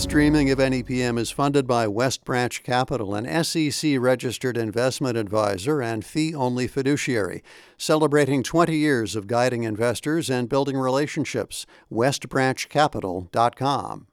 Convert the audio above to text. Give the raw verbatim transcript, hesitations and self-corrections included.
streaming of N E P M is funded by West Branch Capital, an S E C-registered investment advisor and fee-only fiduciary, celebrating twenty years of guiding investors and building relationships. west branch capital dot com.